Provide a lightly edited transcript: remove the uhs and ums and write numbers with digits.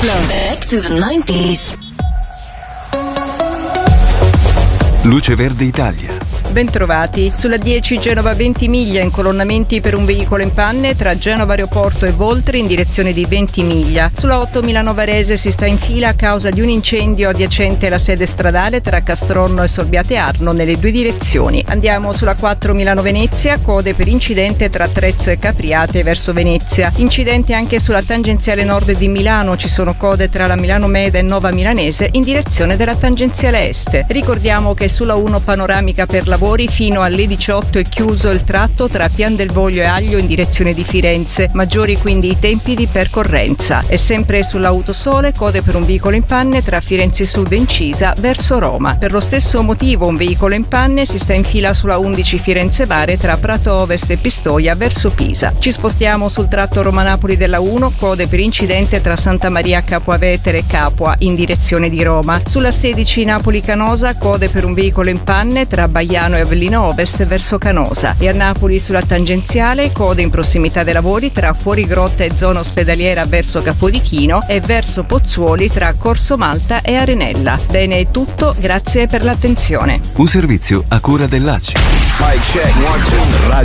Flow. Back to the 90s. Luce Verde Italia. Bentrovati. Sulla 10 Genova Ventimiglia, incolonnamenti per un veicolo in panne tra Genova Aeroporto e Voltri in direzione di Ventimiglia. Sulla 8 Milano Varese si sta in fila a causa di un incendio adiacente alla sede stradale tra Castronno e Solbiate Arno nelle due direzioni. Andiamo sulla 4 Milano Venezia, code per incidente tra Trezzo e Capriate verso Venezia. Incidente anche sulla tangenziale nord di Milano, ci sono code tra la Milano Meda e Nova Milanese in direzione della tangenziale est. Ricordiamo che sulla 1 panoramica per lavori fino alle 18 è chiuso il tratto tra Pian del Voglio e Aglio in direzione di Firenze, maggiori quindi i tempi di percorrenza. E sempre sull'Autosole, code per un veicolo in panne tra Firenze Sud e Incisa verso Roma. Per lo stesso motivo un veicolo in panne si sta in fila sulla 11 Firenze Vare tra Prato Ovest e Pistoia verso Pisa. Ci spostiamo sul tratto Roma-Napoli della 1, code per incidente tra Santa Maria Capua Vetere e Capua in direzione di Roma. Sulla 16 Napoli-Canosa, code per un veicolo in panne tra Baiano e Avellino Ovest verso Canosa. E a Napoli sulla tangenziale, code in prossimità dei lavori tra Fuorigrotta e zona ospedaliera verso Capodichino e verso Pozzuoli tra Corso Malta e Arenella. Bene, è tutto, grazie per l'attenzione. Un servizio a cura dell'ACI. Mic check, 1, 2.